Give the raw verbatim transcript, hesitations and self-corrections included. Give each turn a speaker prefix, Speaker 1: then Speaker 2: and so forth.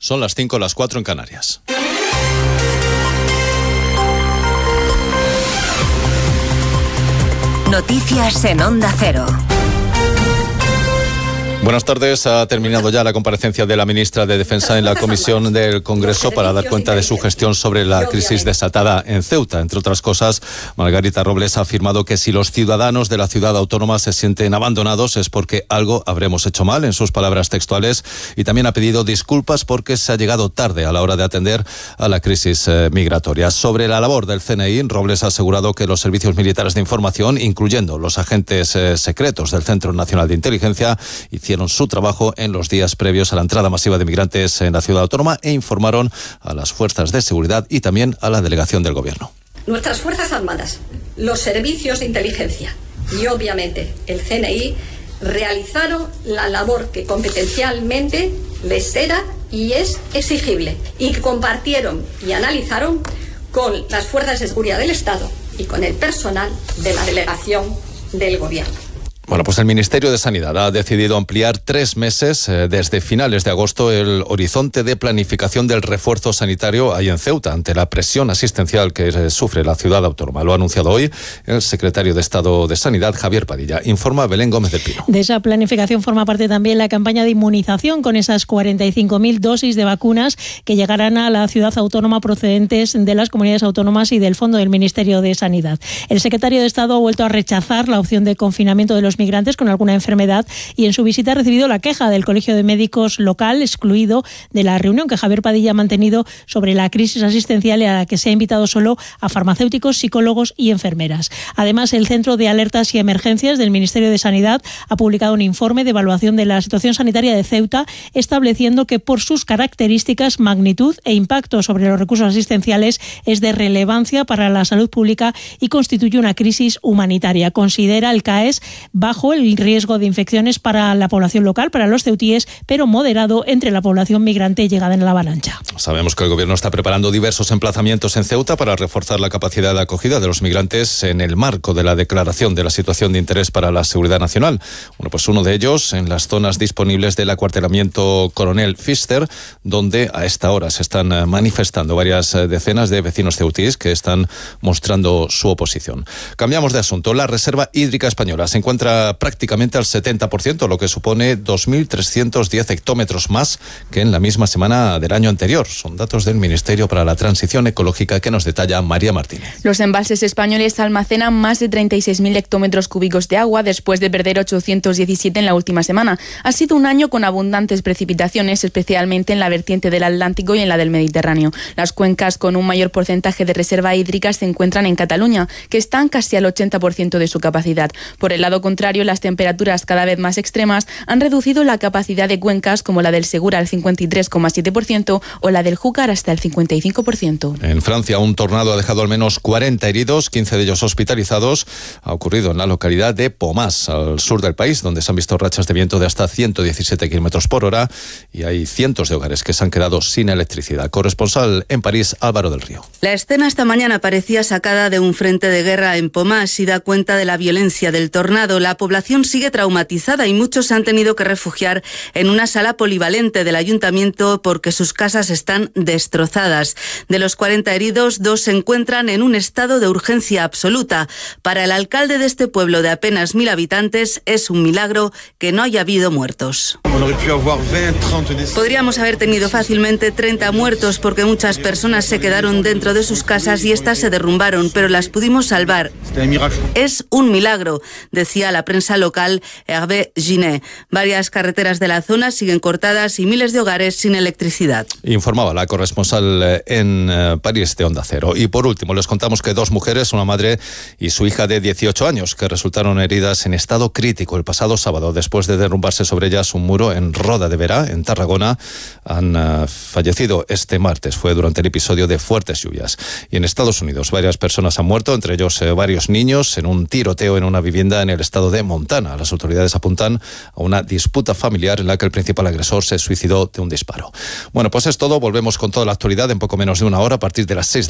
Speaker 1: Son las cinco, las cuatro en Canarias.
Speaker 2: Noticias en Onda Cero.
Speaker 1: Buenas tardes. Ha terminado ya la comparecencia de la ministra de Defensa en la Comisión del Congreso para dar cuenta de su gestión sobre la crisis desatada en Ceuta. Entre otras cosas, Margarita Robles ha afirmado que si los ciudadanos de la ciudad autónoma se sienten abandonados es porque algo habremos hecho mal, en sus palabras textuales, y también ha pedido disculpas porque se ha llegado tarde a la hora de atender a la crisis eh, migratoria. Sobre la labor del C N I, Robles ha asegurado que los servicios militares de información, incluyendo los agentes eh, secretos del Centro Nacional de Inteligencia, hicieron su trabajo en los días previos a la entrada masiva de migrantes en la ciudad autónoma e informaron a las fuerzas de seguridad y también a la delegación del Gobierno.
Speaker 3: Nuestras Fuerzas Armadas, los servicios de inteligencia y obviamente el C N I realizaron la labor que competencialmente les era y es exigible y que compartieron y analizaron con las fuerzas de seguridad del Estado y con el personal de la delegación del Gobierno.
Speaker 1: Bueno, pues el Ministerio de Sanidad ha decidido ampliar tres meses, eh, desde finales de agosto, el horizonte de planificación del refuerzo sanitario ahí en Ceuta, ante la presión asistencial que eh, sufre la ciudad autónoma. Lo ha anunciado hoy el secretario de Estado de Sanidad, Javier Padilla. Informa Belén Gómez del Pino.
Speaker 4: De esa planificación forma parte también la campaña de inmunización con esas cuarenta y cinco mil dosis de vacunas que llegarán a la ciudad autónoma procedentes de las comunidades autónomas y del Fondo del Ministerio de Sanidad. El secretario de Estado ha vuelto a rechazar la opción de confinamiento de los migrantes con alguna enfermedad y en su visita ha recibido la queja del Colegio de Médicos local, excluido de la reunión que Javier Padilla ha mantenido sobre la crisis asistencial y a la que se ha invitado solo a farmacéuticos, psicólogos y enfermeras. Además, el Centro de Alertas y Emergencias del Ministerio de Sanidad ha publicado un informe de evaluación de la situación sanitaria de Ceuta, estableciendo que por sus características, magnitud e impacto sobre los recursos asistenciales es de relevancia para la salud pública y constituye una crisis humanitaria. Considera el C A E S bajo el riesgo de infecciones para la población local, para los ceutíes, pero moderado entre la población migrante llegada en la avalancha.
Speaker 1: Sabemos que el Gobierno está preparando diversos emplazamientos en Ceuta para reforzar la capacidad de acogida de los migrantes en el marco de la declaración de la situación de interés para la seguridad nacional. Bueno, pues uno de ellos en las zonas disponibles del acuartelamiento Coronel Pfister, donde a esta hora se están manifestando varias decenas de vecinos ceutíes que están mostrando su oposición. Cambiamos de asunto. La Reserva Hídrica Española se encuentra prácticamente al setenta por ciento, lo que supone dos mil trescientos diez hectómetros más que en la misma semana del año anterior. Son datos del Ministerio para la Transición Ecológica que nos detalla María Martínez.
Speaker 5: Los embalses españoles almacenan más de treinta y seis mil hectómetros cúbicos de agua después de perder ochocientos diecisiete en la última semana. Ha sido un año con abundantes precipitaciones, especialmente en la vertiente del Atlántico y en la del Mediterráneo. Las cuencas con un mayor porcentaje de reserva hídrica se encuentran en Cataluña, que están casi al ochenta por ciento de su capacidad. Por el lado contrario, las temperaturas cada vez más extremas han reducido la capacidad de cuencas como la del Segura al cincuenta y tres coma siete por ciento o la del Júcar hasta el cincuenta y cinco por ciento.
Speaker 1: En Francia, un tornado ha dejado al menos cuarenta heridos, quince de ellos hospitalizados. Ha ocurrido en la localidad de Pomás, al sur del país, donde se han visto rachas de viento de hasta ciento diecisiete kilómetros por hora y hay cientos de hogares que se han quedado sin electricidad. Corresponsal en París, Álvaro del Río.
Speaker 6: La escena esta mañana parecía sacada de un frente de guerra en Pomás y da cuenta de la violencia del tornado. La población sigue traumatizada y muchos se han tenido que refugiar en una sala polivalente del ayuntamiento porque sus casas están destrozadas. De los cuarenta heridos, dos se encuentran en un estado de urgencia absoluta. Para el alcalde de este pueblo de apenas mil habitantes es un milagro que no haya habido muertos. Podríamos haber tenido fácilmente treinta muertos porque muchas personas se quedaron dentro de sus casas y estas se derrumbaron, pero las pudimos salvar. Es un milagro, decía la prensa local Hervé Ginet. Varias carreteras de la zona siguen cortadas y miles de hogares sin electricidad.
Speaker 1: Informaba la corresponsal en París de Onda Cero. Y por último, les contamos que dos mujeres, una madre y su hija de dieciocho años, que resultaron heridas en estado crítico el pasado sábado después de derrumbarse sobre ellas un muro en Roda de Berà, en Tarragona, han uh, fallecido este martes. Fue durante el episodio de fuertes lluvias. Y en Estados Unidos, varias personas han muerto, entre ellos eh, varios niños, en un tiroteo en una vivienda en el estado de Montana. Las autoridades apuntan a una disputa familiar en la que el principal agresor se suicidó de un disparo. Bueno, pues es todo. Volvemos con toda la actualidad en poco menos de una hora a partir de las seis.